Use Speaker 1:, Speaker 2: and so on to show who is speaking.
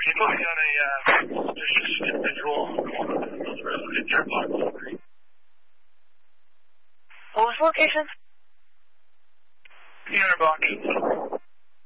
Speaker 1: He put me on a suspicious individual in your box.
Speaker 2: What was the location?
Speaker 1: 300 block.